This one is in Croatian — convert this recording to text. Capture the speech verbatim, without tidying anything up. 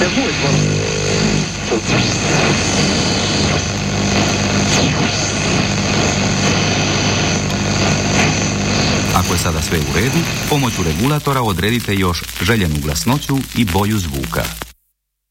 Ako je sada sve u redu, pomoću regulatora odredite još željenu glasnoću i boju zvuka.